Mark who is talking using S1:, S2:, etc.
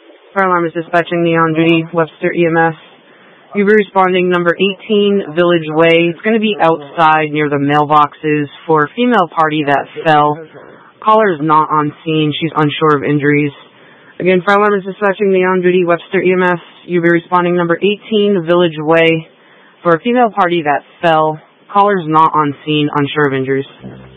S1: Fire alarm is dispatching the on-duty Webster EMS. You'll be responding number 18, Village Way. It's going to be outside near the mailboxes for a female party that fell. Caller is not on scene. She's unsure of injuries. Again, fire alarm is dispatching the on-duty Webster EMS. You'll be responding number 18, Village Way for a female party that fell. Caller is not on scene, unsure of injuries.